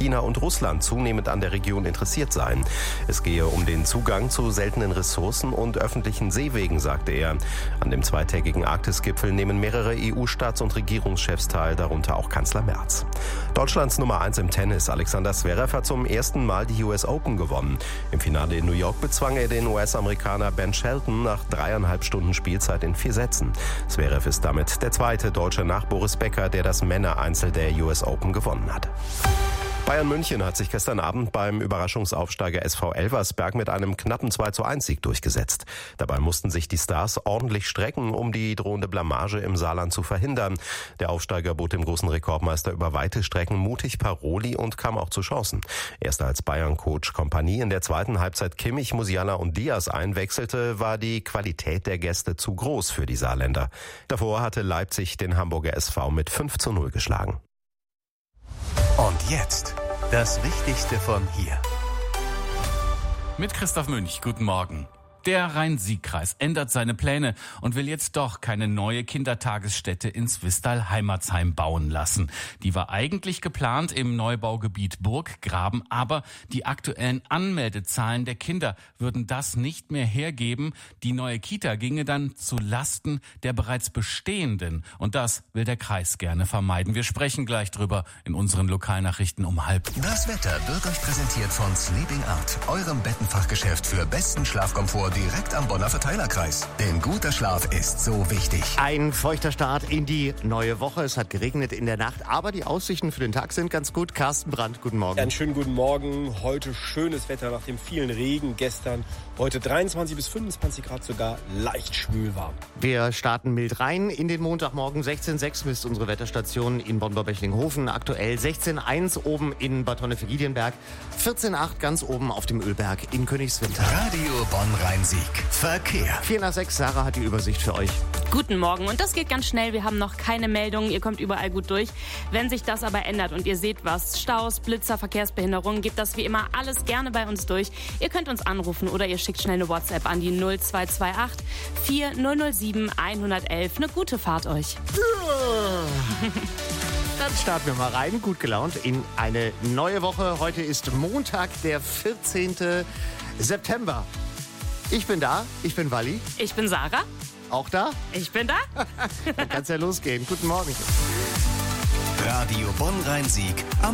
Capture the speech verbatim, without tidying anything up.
China und Russland zunehmend an der Region interessiert seien. Es gehe um den Zugang zu seltenen Ressourcen und öffentlichen Seewegen, sagte er. An dem zweitägigen Arktisgipfel nehmen mehrere E U-Staats- und Regierungschefs teil, darunter auch Kanzler Merz. Deutschlands Nummer eins im Tennis, Alexander Zverev, hat zum ersten Mal die U S Open gewonnen. Im Finale in New York bezwang er den U S-Amerikaner Ben Shelton nach dreieinhalb Stunden Spielzeit in vier Sätzen. Zverev ist damit der zweite Deutsche nach Boris Becker, der das Männereinzel der U S Open gewonnen hat. Bayern München hat sich gestern Abend beim Überraschungsaufsteiger S V Elversberg mit einem knappen zwei zu eins Sieg durchgesetzt. Dabei mussten sich die Stars ordentlich strecken, um die drohende Blamage im Saarland zu verhindern. Der Aufsteiger bot dem großen Rekordmeister über weite Strecken mutig Paroli und kam auch zu Chancen. Erst als Bayern-Coach Kompanie in der zweiten Halbzeit Kimmich, Musiala und Diaz einwechselte, war die Qualität der Gäste zu groß für die Saarländer. Davor hatte Leipzig den Hamburger S V mit fünf zu null geschlagen. Und jetzt das Wichtigste von hier. Mit Christoph Münch, guten Morgen. Der Rhein-Sieg-Kreis ändert seine Pläne und will jetzt doch keine neue Kindertagesstätte in Zwistal-Heimatsheim bauen lassen. Die war eigentlich geplant im Neubaugebiet Burggraben, aber die aktuellen Anmeldezahlen der Kinder würden das nicht mehr hergeben. Die neue Kita ginge dann zu Lasten der bereits bestehenden. Und das will der Kreis gerne vermeiden. Wir sprechen gleich drüber in unseren Lokalnachrichten um halb. Das Wetter wird euch präsentiert von Sleeping Art, eurem Bettenfachgeschäft für besten Schlafkomfort direkt am Bonner Verteilerkreis. Denn guter Schlaf ist so wichtig. Ein feuchter Start in die neue Woche. Es hat geregnet in der Nacht, aber die Aussichten für den Tag sind ganz gut. Carsten Brandt, guten Morgen. Einen schönen guten Morgen. Heute schönes Wetter nach dem vielen Regen gestern. Heute dreiundzwanzig bis fünfundzwanzig Grad, sogar leicht schwül warm. Wir starten mild rein in den Montagmorgen. sechzehn Komma sechs misst unsere Wetterstation in Bonn-Bechling-Hofen. Aktuell sechzehn Komma eins oben in Bad Honnef-Giedienberg. vierzehn Komma acht ganz oben auf dem Ölberg in Königswinter. Radio Bonn-Rhein-Sieg. Verkehr. vier nach sechs, Sarah hat die Übersicht für euch. Guten Morgen und das geht ganz schnell. Wir haben noch keine Meldungen. Ihr kommt überall gut durch. Wenn sich das aber ändert und ihr seht was, Staus, Blitzer, Verkehrsbehinderungen, gebt das wie immer alles gerne bei uns durch. Ihr könnt uns anrufen oder ihr schickt schnell eine WhatsApp an die null zwei zwei acht vier null null sieben eins eins eins. Eine gute Fahrt euch. Dann starten wir mal rein, gut gelaunt in eine neue Woche. Heute ist Montag, der vierzehnten September. Ich bin da, ich bin Walli. Ich bin Sarah. Auch da? Ich bin da. Dann kann's ja losgehen. Guten Morgen. Radio Bonn-Rhein-Sieg am